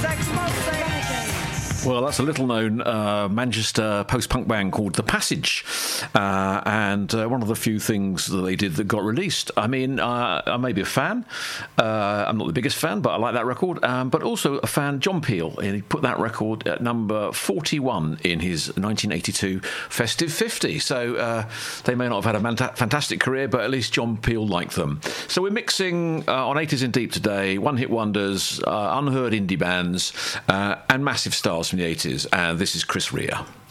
Well, that's a little-known Manchester post-punk band called The Passage, and one of the few things that they did that got released. I mean, I may be a fan. I'm not the biggest fan, but I like that record. But also a fan, John Peel, and he put that record at number 41 in his 1982 Festive 50. So they may not have had a fantastic career, but at least John Peel liked them. So we're mixing on 80s in Deep today, one-hit wonders, unheard indie bands, and massive stars from the 80s, and this is Chris Rea.